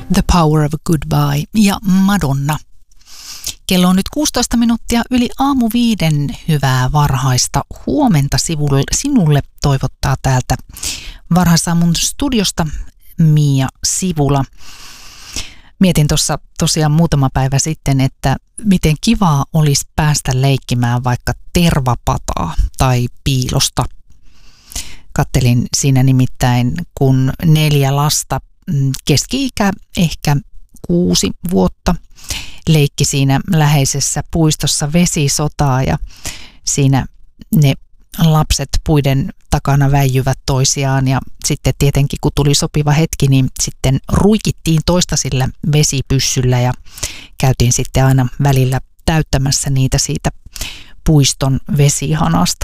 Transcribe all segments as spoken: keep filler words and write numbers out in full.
The Power of a Goodbye ja Madonna. Kello on nyt kuusitoista minuuttia yli aamu viiden. Hyvää varhaista huomenta sivulle, sinulle toivottaa täältä varhaisaamun studiosta Mia Sivula. Mietin tuossa tosiaan muutama päivä sitten, että miten kivaa olisi päästä leikkimään vaikka tervapataa tai piilosta. Kattelin siinä nimittäin, kun neljä lasta, keski-ikä ehkä kuusi vuotta, leikki siinä läheisessä puistossa vesisotaa ja siinä ne lapset puiden takana väijyvät toisiaan ja sitten tietenkin kun tuli sopiva hetki, niin sitten ruikittiin toista sillä vesipyssyllä ja käytiin sitten aina välillä täyttämässä niitä siitä puiston vesihanasta.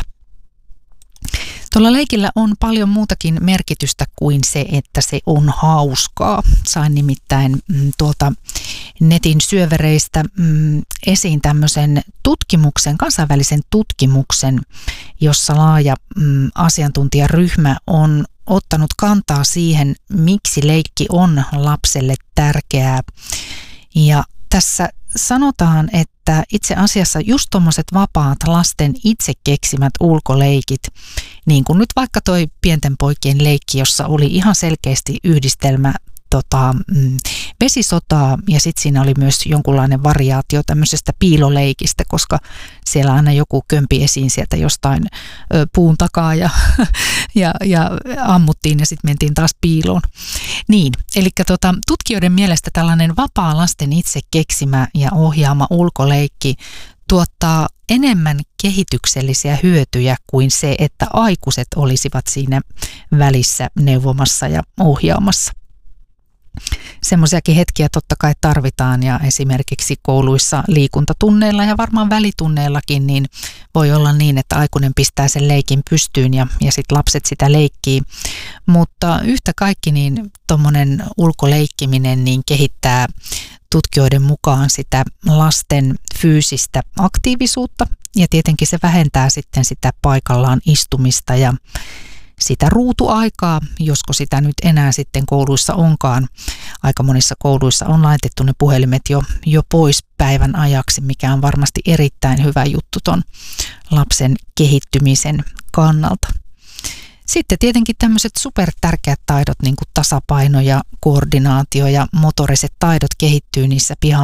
Tuolla leikillä on paljon muutakin merkitystä kuin se, että se on hauskaa. Sain nimittäin mm, tuolta netin syövereistä mm, esiin tämmöisen tutkimuksen, kansainvälisen tutkimuksen, jossa laaja mm, asiantuntijaryhmä on ottanut kantaa siihen, miksi leikki on lapselle tärkeää. Ja tässä sanotaan, että itse asiassa just tommoset vapaat lasten itse keksimät ulkoleikit, niin kuin nyt vaikka toi pienten poikien leikki, jossa oli ihan selkeästi yhdistelmä tota, mm, vesisotaa ja sitten siinä oli myös jonkunlainen variaatio tämmöisestä piiloleikistä, koska siellä aina joku kömpi esiin sieltä jostain ö, puun takaa ja, ja, ja ammuttiin ja sitten mentiin taas piiloon. Niin, eli tota, tutkijoiden mielestä tällainen vapaa lasten itse keksimä ja ohjaama ulkoleikki tuottaa enemmän kehityksellisiä hyötyjä kuin se, että aikuiset olisivat siinä välissä neuvomassa ja ohjaamassa. Semmoisiakin hetkiä totta kai tarvitaan ja esimerkiksi kouluissa liikuntatunneilla ja varmaan välitunneillakin niin voi olla niin, että aikuinen pistää sen leikin pystyyn ja, ja sitten lapset sitä leikkii. Mutta yhtä kaikki niin tuommoinen ulkoleikkiminen niin kehittää tutkijoiden mukaan sitä lasten fyysistä aktiivisuutta ja tietenkin se vähentää sitten sitä paikallaan istumista ja sitä ruutuaikaa, josko sitä nyt enää sitten kouluissa onkaan. Aika monissa kouluissa on laitettu ne puhelimet jo, jo pois päivän ajaksi, mikä on varmasti erittäin hyvä juttu ton lapsen kehittymisen kannalta. Sitten tietenkin tämmöiset supertärkeät taidot, niin kuin tasapaino ja koordinaatio ja motoriset taidot kehittyy niissä piha